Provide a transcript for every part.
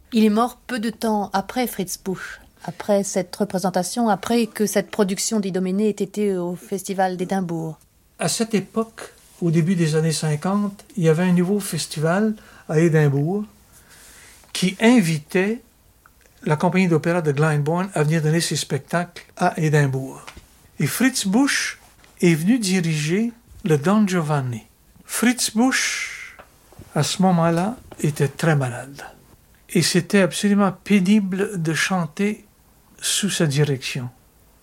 Il est mort peu de temps après Fritz Busch, après cette représentation, après que cette production d'Idoménée ait été au Festival d'Édimbourg. À cette époque, au début des années 50, il y avait un nouveau festival à Édimbourg qui invitait la compagnie d'opéra de Glyndebourne à venir donner ses spectacles à Édimbourg. Et Fritz Busch est venu diriger le Don Giovanni. Fritz Busch, à ce moment-là, était très malade. Et c'était absolument pénible de chanter sous sa direction.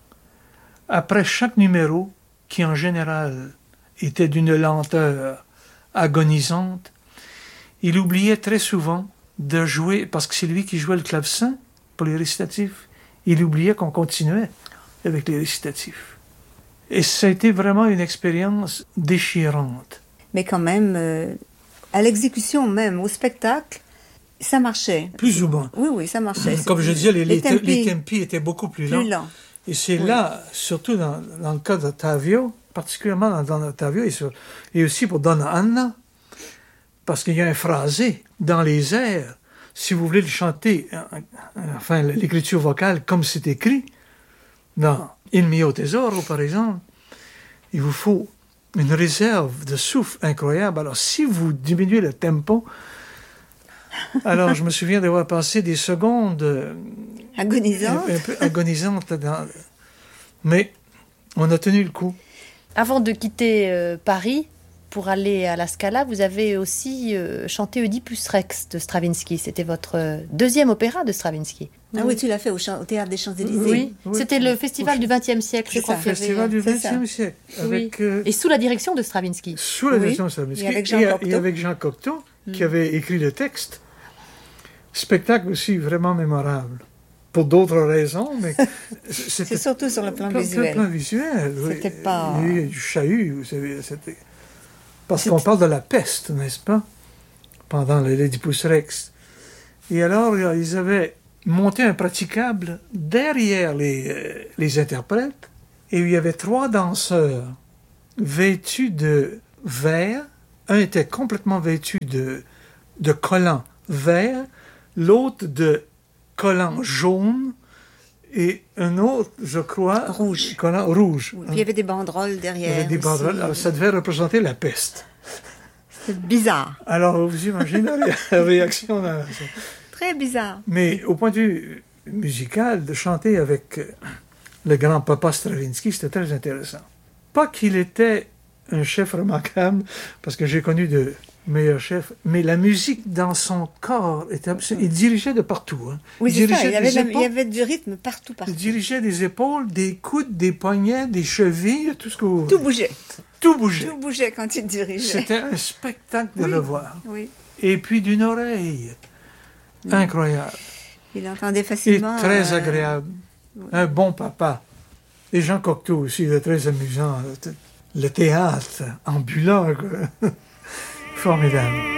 Après chaque numéro, qui en général était d'une lenteur agonisante, il oubliait très souvent de jouer, parce que c'est lui qui jouait le clavecin pour les récitatifs, il oubliait qu'on continuait avec les récitatifs. Et ça a été vraiment une expérience déchirante. Mais quand même, à l'exécution même, au spectacle, ça marchait. Plus ou moins. Oui, ça marchait. Comme je disais, les tempi étaient beaucoup plus lents. Et c'est là, surtout dans le cas d'Ottavio, particulièrement dans Donna Ottavio, et aussi pour Donna Anna, parce qu'il y a un phrasé dans les airs. Si vous voulez le chanter, enfin l'écriture vocale comme c'est écrit, dans Il mio tesoro, par exemple, il vous faut une réserve de souffle incroyable. Alors, si vous diminuez le tempo, alors je me souviens d'avoir passé des secondes agonisantes. Un peu agonisantes. Mais on a tenu le coup. Avant de quitter Paris pour aller à la Scala, vous avez aussi chanté Oedipus Rex de Stravinsky. C'était votre deuxième opéra de Stravinsky. Ah oui, tu l'as fait au Théâtre des Champs-Élysées. Oui. C'était le festival du XXe siècle. C'est le festival du XXe siècle. Avec, et sous la direction de Stravinsky. Sous la direction de Stravinsky. Et avec Jean Cocteau, qui avait écrit le texte. Spectacle aussi vraiment mémorable. Pour d'autres raisons, mais c'est surtout sur le plan visuel. Le plan visuel, oui. C'était pas... Il y a eu du chahut, vous savez. Parce qu'on parle de la peste, n'est-ce pas? Pendant l'Oedipus Rex. Et alors, ils avaient monté un praticable derrière les interprètes, et il y avait 3 danseurs vêtus de vert. Un était complètement vêtu de collants verts, l'autre de collant jaune et un autre, je crois, collant rouge. Oui, puis il y avait des banderoles derrière. Il y avait des banderoles. Alors, ça devait représenter la peste. C'est bizarre. Alors, vous imaginez la réaction dans ça. Très bizarre. Mais au point de vue musical, de chanter avec le grand papa Stravinsky, c'était très intéressant. Pas qu'il était un chef remarquable, parce que j'ai connu de meilleur chef, mais la musique dans son corps était absolument... Il dirigeait de partout. Hein. Oui, c'est ça. Il y avait du rythme partout. Il dirigeait des épaules, des coudes, des poignets, des chevilles, tout ce que vous... Tout bougeait. Tout bougeait. Tout bougeait quand il dirigeait. C'était un spectacle de le voir. Oui. Et puis d'une oreille incroyable. Il entendait facilement. Et très agréable. Un bon papa. Et Jean Cocteau aussi, il est très amusant. Le théâtre ambulant, quoi. Formidable.